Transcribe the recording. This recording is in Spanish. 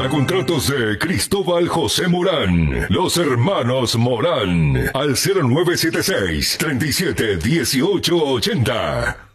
para contratos de Cristóbal José Morán. Los hermanos Morán. Al 0976 37 18 80.